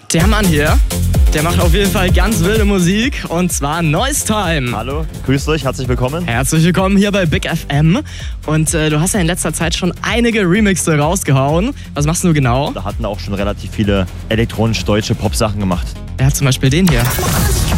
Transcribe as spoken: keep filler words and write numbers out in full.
Der Mann hier, der macht auf jeden Fall ganz wilde Musik und zwar Noise Time. Hallo, grüßt euch, herzlich willkommen. Herzlich willkommen hier bei Big F M und äh, du hast ja in letzter Zeit schon einige Remixe rausgehauen. Was machst du genau? Da hatten auch schon relativ viele elektronisch-deutsche Pop-Sachen gemacht. Er hat zum Beispiel den hier.